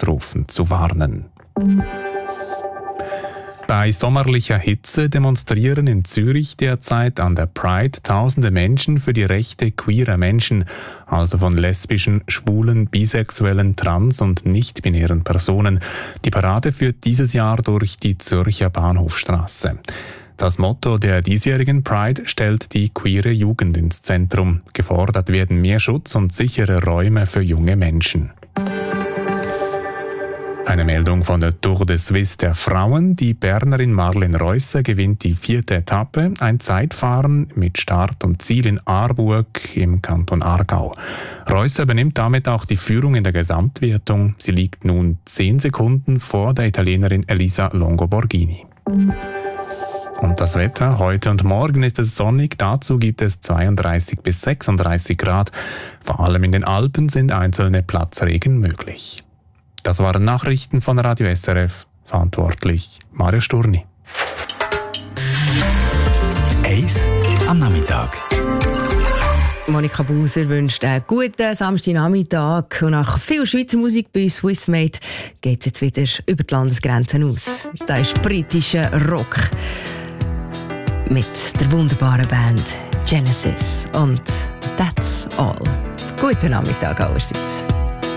Katastrophen zu warnen. Bei sommerlicher Hitze demonstrieren in Zürich derzeit an der Pride tausende Menschen für die Rechte queerer Menschen, also von lesbischen, schwulen, bisexuellen, trans- und nicht-binären Personen. Die Parade führt dieses Jahr durch die Zürcher Bahnhofstrasse. Das Motto der diesjährigen Pride stellt die queere Jugend ins Zentrum. Gefordert werden mehr Schutz und sichere Räume für junge Menschen. Eine Meldung von der Tour de Suisse der Frauen. Die Bernerin Marlene Reusser gewinnt die 4. Etappe, ein Zeitfahren mit Start und Ziel in Aarburg im Kanton Aargau. Reusser übernimmt damit auch die Führung in der Gesamtwertung. Sie liegt nun 10 Sekunden vor der Italienerin Elisa Longo-Borghini. Und das Wetter, heute und morgen ist es sonnig, dazu gibt es 32 bis 36 Grad. Vor allem in den Alpen sind einzelne Platzregen möglich. Das waren Nachrichten von Radio SRF, verantwortlich Mario Sturni. Eis am Nachmittag. Monika Buser wünscht einen guten Samstagnachmittag. Und nach viel Schweizer Musik bei Swissmade geht es jetzt wieder über die Landesgrenzen aus. Da ist britischer Rock mit der wunderbaren Band Genesis und That's All. Guten Nachmittag allerseits.